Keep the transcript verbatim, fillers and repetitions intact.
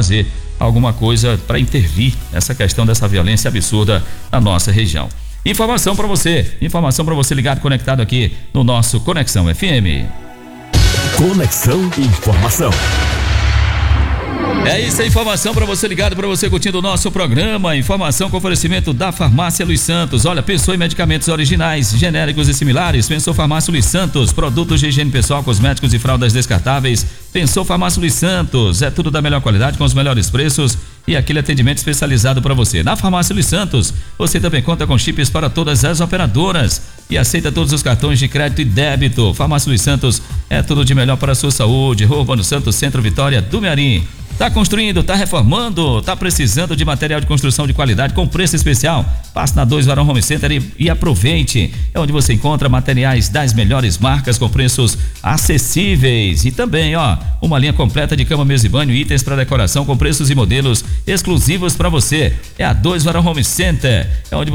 fazer alguma coisa para intervir nessa questão dessa violência absurda na nossa região. Informação para você, informação para você ligado, conectado aqui no nosso Conexão F M. Conexão Informação. É isso, a informação para você ligado, para você curtindo o nosso programa. Informação com oferecimento da Farmácia Luiz Santos. Olha, pensou em medicamentos originais, genéricos e similares? Pensou Farmácia Luiz Santos. Produtos de higiene pessoal, cosméticos e fraldas descartáveis. Pensou Farmácia Luiz Santos. É tudo da melhor qualidade, com os melhores preços e aquele atendimento especializado para você. Na Farmácia Luiz Santos, você também conta com chips para todas as operadoras e aceita todos os cartões de crédito e débito. Farmácia Luiz Santos é tudo de melhor para a sua saúde. Rua Urbano Santos, Centro Vitória do Mearim. Tá construindo, tá reformando, tá precisando de material de construção de qualidade com preço especial? Passe na dois Varão Home Center e, e aproveite. É onde você encontra materiais das melhores marcas com preços acessíveis. E também, ó, uma linha completa de cama, mesa e banho, itens para decoração com preços e modelos exclusivos para você. É a dois Varão Home Center. É onde